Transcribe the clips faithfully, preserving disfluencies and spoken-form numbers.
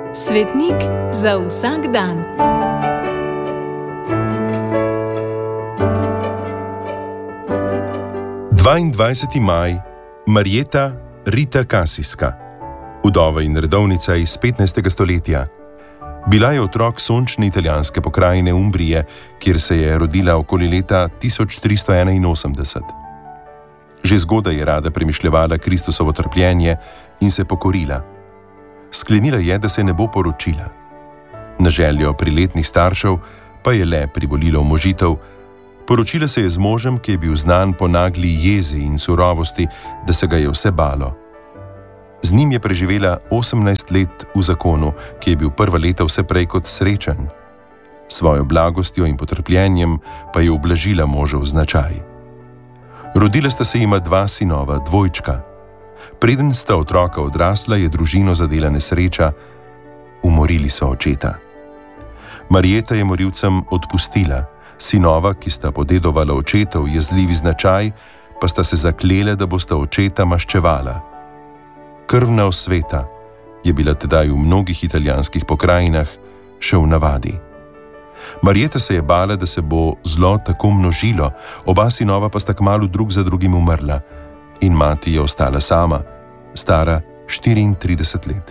Svetnik za vsak dan. dvaindvajseti maj, Marjeta Rita Kasijska, vdova in redovnica iz petnajstega stoletja. Bila je otrok sončne italijanske pokrajine Umbrije, kjer se je rodila okoli leta tisoč tristo enainosemdeset. Že zgodaj je rada premišljevala Kristusovo trpljenje in se pokorila. Sklenila je, da se ne bo poročila. Na željo priletnih staršev pa je le privolila umožitev. Poročila se je z možem, ki je bil znan po nagli jezi in surovosti, da se ga je vse balo. Z njim je preživela osemnajst let v zakonu, ki je bil prva leta vse prej kot srečen. Svojo blagostjo in potrpljenjem pa je ublažila možev značaj. Rodila sta se jima dva sinova, dvojčka. Preden sta otroka odrasla, je družino zadela nesreča, umorili so očeta. Marjeta je morilcem odpustila, sinova, ki sta podedovala očetov jezljivi značaj, pa sta se zaklele, da bosta očeta maščevala. Krvna osveta je bila tedaj v mnogih italijanskih pokrajinah še v navadi. Marjeta se je bala, da se bo zlo tako množilo, oba sinova pa sta kmalu drug za drugim umrla in mati je ostala sama, stara štiriintrideset let.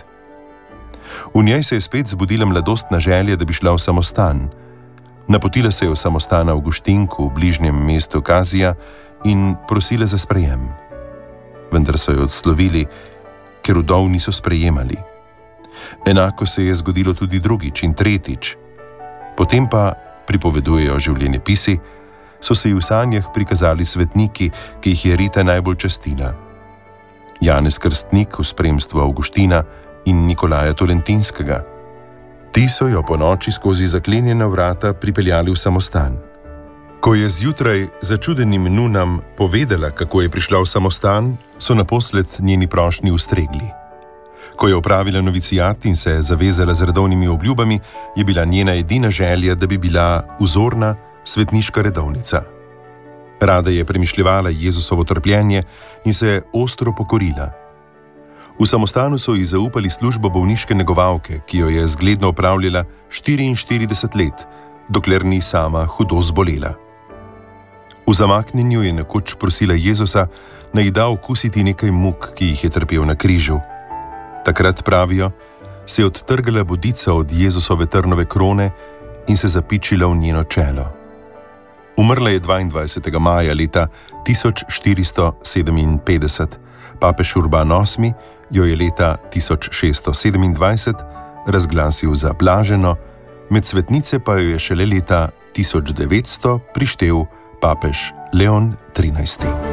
V njej se je spet zbudila mladostna želja, da bi šla v samostan. Napotila se je v samostan Avguštinku v bližnjem mestu Kazija in prosila za sprejem. Vendar so jo odslovili, ker vdov niso sprejemali. Enako se je zgodilo tudi drugič in tretjič. Potem pa, pripovedujejo življenjepisi, so se ji v sanjah prikazali svetniki, ki jih je Rita najbolj častila. Janez Krstnik v spremstvu Avguština in Nikolaja Tolentinskega. Ti so jo po noči skozi zaklenjena vrata pripeljali v samostan. Ko je zjutraj začudenim nunam povedala, kako je prišla v samostan, so naposled njeni prošnji ustregli. Ko je opravila novicijat in se zavezala z redovnimi obljubami, je bila njena edina želja, da bi bila vzorna svetniška redovnica. Rada je premišljevala Jezusovo trpljenje in se ostro pokorila. V samostanu so ji zaupali službo bolniške negovalke, ki jo je zgledno opravljala štiriinštirideset let, dokler ni sama hudo zbolela. V zamaknjenju je nekoč prosila Jezusa, naj ji da okusiti nekaj muk, ki jih je trpel na križu. Takrat, pravijo, se je odtrgala bodica od Jezusove trnove krone in se zapičila v njeno čelo. Umrla je dvaindvajsetega maja leta tisoč štiristo sedeminpetdeset. Papež Urban osmi jo je leta tisoč šeststo sedemindvajset razglasil za blaženo, med svetnice pa jo je šele leta tisoč devetsto prištel papež Leon trinajsti.